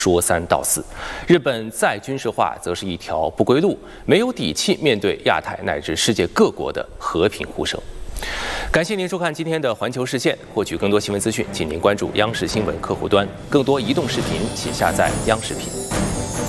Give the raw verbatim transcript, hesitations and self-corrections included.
说三道四，日本再军事化则是一条不归路，没有底气面对亚太乃至世界各国的和平呼声。感谢您收看今天的环球视线，获取更多新闻资讯，请您关注央视新闻客户端，更多移动视频请下载央视频。